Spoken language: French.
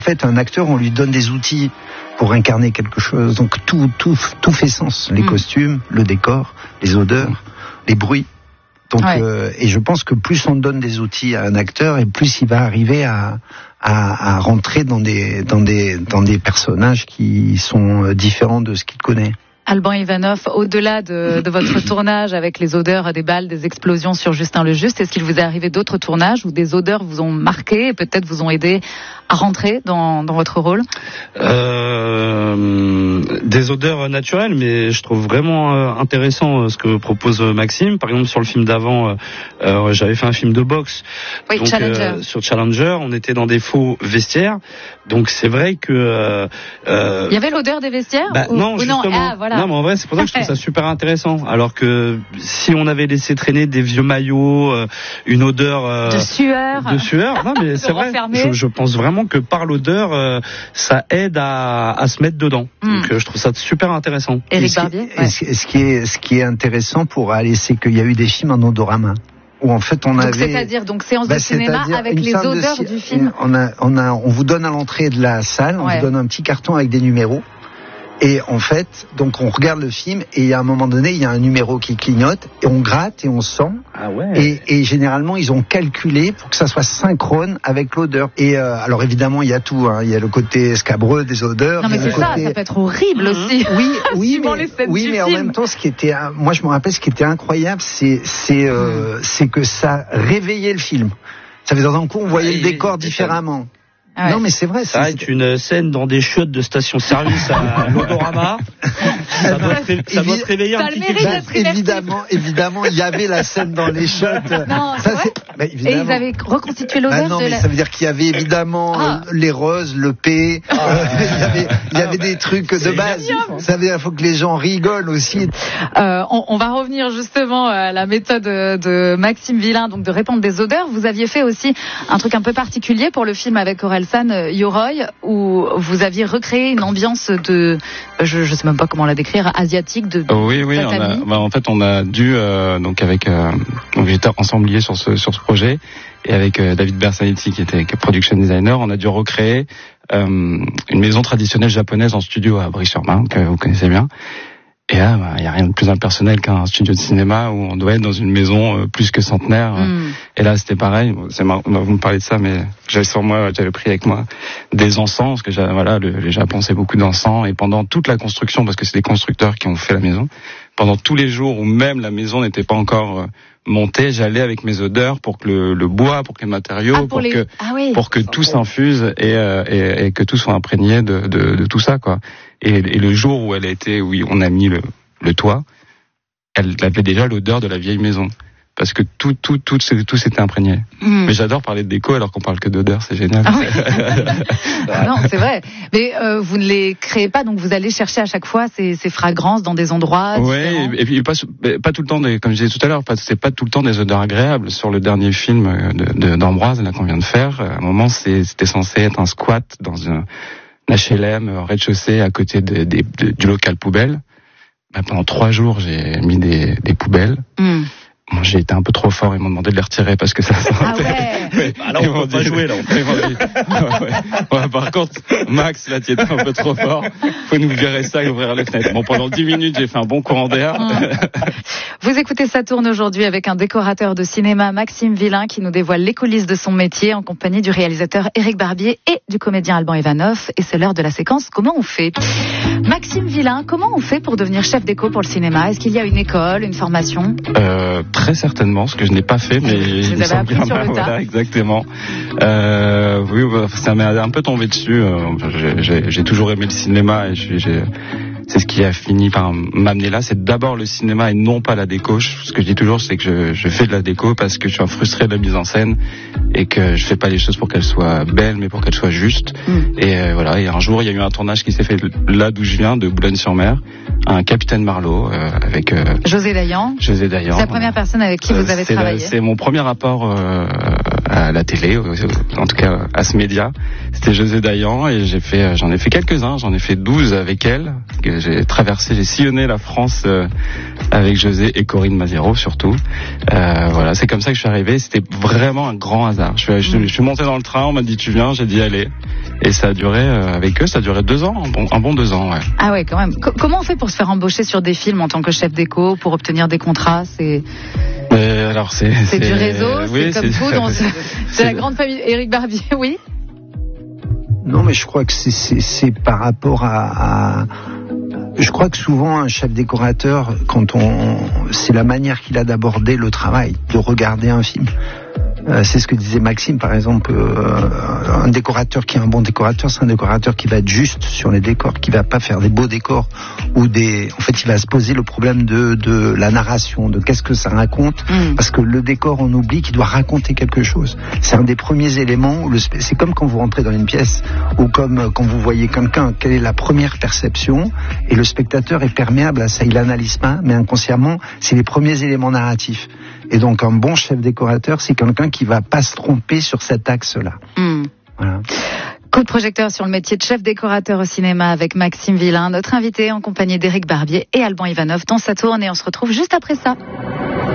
En fait, un acteur, on lui donne des outils pour incarner quelque chose. Donc tout fait sens. Les costumes, le décor, les odeurs, les bruits. Donc, et je pense que plus on donne des outils à un acteur, et plus il va arriver à rentrer dans des personnages qui sont différents de ce qu'il connaît. Alban Ivanov, au-delà de votre tournage avec les odeurs des balles, des explosions sur Justin le Juste, est-ce qu'il vous est arrivé d'autres tournages où des odeurs vous ont marqué et peut-être vous ont aidé à rentrer dans votre rôle? Des odeurs naturelles, mais je trouve vraiment intéressant ce que propose Maxime. Par exemple, sur le film d'avant, j'avais fait un film de boxe. Oui, donc, Challenger. Sur Challenger, on était dans des faux vestiaires. Donc c'est vrai que... il y avait l'odeur des vestiaires? Non, justement. Non, voilà. Non, mais en vrai, c'est pour ça que je trouve ça super intéressant. Alors que si on avait laissé traîner des vieux maillots, une odeur... de sueur. Non, mais c'est vrai. Je pense vraiment que par l'odeur, ça aide à se mettre dedans. Donc je trouve ça super intéressant. Éric Barbier. Ce qui est intéressant pour aller, c'est qu'il y a eu des films en odorama. Où en fait on donc avait. C'est-à-dire séance de cinéma avec les odeurs du film. On vous donne à l'entrée de la salle, on vous donne un petit carton avec des numéros. Et en fait, donc on regarde le film et à un moment donné, il y a un numéro qui clignote et on gratte et on sent. Ah ouais. Et généralement, ils ont calculé pour que ça soit synchrone avec l'odeur. Et alors évidemment, il y a tout. Il y a le côté scabreux des odeurs. Non mais c'est ça peut être horrible aussi. Mais en même temps, ce qui était, moi je me rappelle, ce qui était incroyable, c'est que ça réveillait le film. Ça veut dire d'un coup, on voyait le décor différemment. Ah ouais. Non mais c'est vrai. Ça va être une scène dans des chiottes de station-service à l'Odorama. Ça doit te réveiller un petit peu. Évidemment, il y avait la scène dans les chiottes. Non, ça c'est et ils avaient reconstitué l'odeur ça veut dire qu'il y avait évidemment les roses, le P. Il y avait des trucs de base. Ça veut dire qu'il faut que les gens rigolent aussi. On va revenir justement à la méthode de Maxime Villain, donc de répandre des odeurs. Vous aviez fait aussi un truc un peu particulier pour le film avec Orelsan Yoroy, où vous aviez recréé une ambiance de, je sais même pas comment la décrire, asiatique de. Oui, en fait, on a dû donc avec donc j'étais ensemblier sur ce projet et avec David Bersanetti qui était production designer, on a dû recréer une maison traditionnelle japonaise en studio à Brie-sur-Marne que vous connaissez bien. Et là, il y a rien de plus impersonnel qu'un studio de cinéma où on doit être dans une maison plus que centenaire. Et là, c'était pareil. C'est marrant, vous me parlez de ça, mais j'avais pris avec moi des encens, parce que le Japon c'est beaucoup d'encens. Et pendant toute la construction, parce que c'est des constructeurs qui ont fait la maison, pendant tous les jours où même la maison n'était pas encore montée, j'allais avec mes odeurs pour que le bois, pour que les matériaux, pour que tout s'infuse et que tout soit imprégné de tout ça, quoi. Et le jour où on a mis le toit, elle avait déjà l'odeur de la vieille maison. Parce que tout s'était imprégné. Mais j'adore parler de déco alors qu'on parle que d'odeur, c'est génial. Ah oui. Non, c'est vrai. Mais vous ne les créez pas, donc vous allez chercher à chaque fois ces fragrances dans des endroits différents. Oui, et puis pas tout le temps, comme je disais tout à l'heure, c'est pas tout le temps des odeurs agréables. Sur le dernier film d'Ambroise, là qu'on vient de faire, à un moment c'était censé être un squat dans un HLM rez-de-chaussée à côté du local poubelle. Pendant 3 jours, j'ai mis des poubelles. Bon, j'ai été un peu trop fort, ils m'ont demandé de les retirer parce que ça sentait. Ah ouais. Là, on peut pas jouer, là. Par contre, Max, là, tu étais un peu trop fort. Faut nous virer ça et ouvrir les fenêtres. Bon, pendant 10 minutes, j'ai fait un bon courant d'air. Vous écoutez Ça tourne aujourd'hui avec un décorateur de cinéma, Maxime Villain, qui nous dévoile les coulisses de son métier en compagnie du réalisateur Éric Barbier et du comédien Alban Ivanov. Et c'est l'heure de la séquence Comment on fait? Maxime Villain, comment on fait pour devenir chef déco pour le cinéma? Est-ce qu'il y a une école, une formation? Très certainement, ce que je n'ai pas fait, mais il me semble bien. Voilà, exactement. Oui, ça m'est un peu tombé dessus. J'ai toujours aimé le cinéma et c'est ce qui a fini par m'amener là. C'est d'abord le cinéma et non pas la déco. Ce que je dis toujours, c'est que je fais de la déco parce que je suis frustré de la mise en scène et que je fais pas les choses pour qu'elles soient belles, mais pour qu'elles soient justes. Et voilà. Et un jour, il y a eu un tournage qui s'est fait là d'où je viens, de Boulogne-sur-Mer, un Capitaine Marlowe avec José Dayan. C'est la première personne avec qui vous avez travaillé. C'est mon premier rapport à la télé, en tout cas à ce média. C'était José Dayan et j'en ai fait quelques-uns. J'en ai fait 12 avec elle. j'ai sillonné la France avec José et Corinne Mazero surtout. Voilà, c'est comme ça que je suis arrivé. C'était vraiment un grand hasard. Je suis monté dans le train, on m'a dit tu viens, j'ai dit allez. Et ça a duré avec eux, ça a duré 2 ans, un bon 2 ans. Ouais. Ah ouais, quand même. Comment on fait pour se faire embaucher sur des films en tant que chef déco, pour obtenir des contrats? C'est du réseau, oui, c'est comme tout. C'est la grande famille. Éric Barbier, oui. Non, mais je crois que c'est par rapport à... Je crois que souvent un chef décorateur, c'est la manière qu'il a d'aborder le travail, de regarder un film. C'est ce que disait Maxime, par exemple. Un décorateur qui est un bon décorateur, c'est un décorateur qui va être juste sur les décors, qui va pas faire des beaux décors ou en fait, il va se poser le problème de la narration, de qu'est-ce que ça raconte, parce que le décor, on oublie qu'il doit raconter quelque chose. C'est un des premiers éléments. C'est comme quand vous rentrez dans une pièce ou comme quand vous voyez quelqu'un. Quelle est la première perception? Et le spectateur est perméable à ça. Il n'analyse pas, mais inconsciemment, c'est les premiers éléments narratifs. Et donc, un bon chef décorateur, c'est quelqu'un qui va pas se tromper sur cet axe-là. Voilà. Coup de projecteur sur le métier de chef décorateur au cinéma avec Maxime Villain, notre invité en compagnie d'Éric Barbier et Alban Ivanov dans Sa Tourne. Et on se retrouve juste après ça.